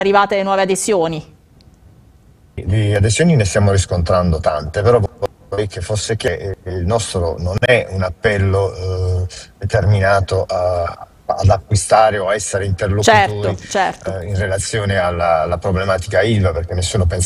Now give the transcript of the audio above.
arrivate nuove adesioni? Di adesioni ne stiamo riscontrando tante, però vorrei che fosse che il nostro non è un appello determinato ad acquistare o a essere interlocutori Certo, certo. in relazione alla problematica ILVA, perché nessuno pensa